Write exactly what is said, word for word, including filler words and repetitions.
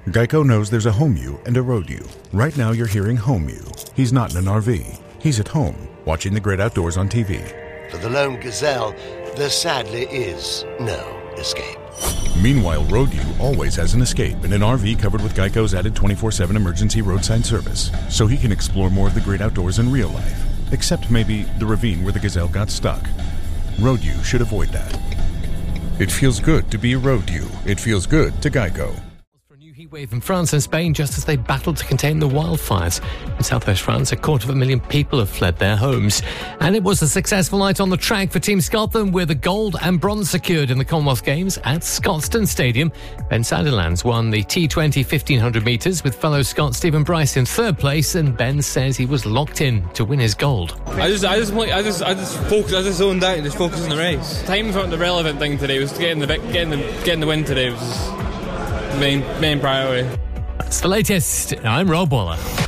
Geico knows there's a home you and a road you. Right now you're hearing home you. He's not in an R V. He's at home, watching the great outdoors on T V. For the lone gazelle, there sadly is no escape. Meanwhile, road you always has an escape in an R V covered with Geico's added twenty-four seven emergency roadside service, so he can explore more of the great outdoors in real life, except maybe the ravine where the gazelle got stuck. Road you should avoid that. It feels good to be a road you. It feels good to Geico. Heat wave in France and Spain just as they battled to contain the wildfires. In southwest France, a quarter of a million people have fled their homes. And it was a successful night on the track for Team Scotland with a gold and bronze secured in the Commonwealth Games at Scotstoun Stadium. Ben Sandilands won the T twenty fifteen hundred metres with fellow Scot Stephen Bryce in third place, and Ben says he was locked in to win his gold. I just, I just, I just, I just focus, I just zoned out and just focus on the race. Times weren't the relevant thing today. It was getting the, getting the, getting the win today. It was Main, main priority. That's the latest. I'm Rob Waller.